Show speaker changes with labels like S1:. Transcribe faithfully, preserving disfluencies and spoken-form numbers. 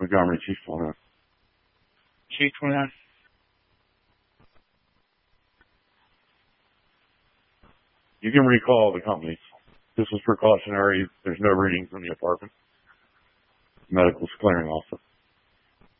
S1: Montgomery, Chief twenty-nine.
S2: Chief twenty-nine.
S1: You can recall the companies. This was precautionary. There's no readings in the apartment. Medical's clearing also.